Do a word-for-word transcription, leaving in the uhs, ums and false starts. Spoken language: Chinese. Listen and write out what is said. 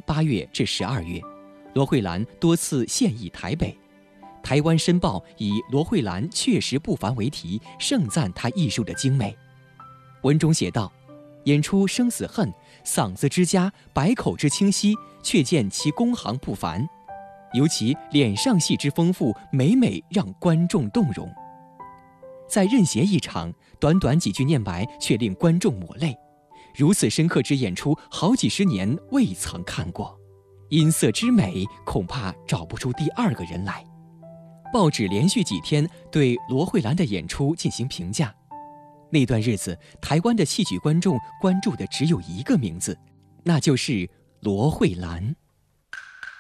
八月至十二月，罗慧兰多次现役台北。台湾申报以罗慧兰确实不凡为题，盛赞她艺术的精美。文中写道：演出生死恨，嗓子之佳，百口之清晰，却见其工行不凡，尤其脸上戏之丰富，每每让观众动容。在任贤一场，短短几句念白却令观众抹泪，如此深刻之演出，好几十年未曾看过。音色之美，恐怕找不出第二个人来。报纸连续几天对罗慧兰的演出进行评价。那段日子，台湾的戏曲观众关注的只有一个名字，那就是罗慧兰。